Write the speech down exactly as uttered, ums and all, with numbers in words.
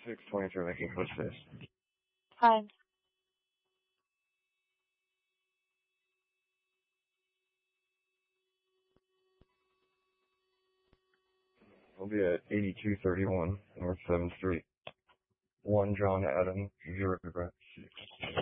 six twenty-three making code space. Hi. We'll be at eighty-two thirty-one North seventh Street. one John Adam, zero Quebec.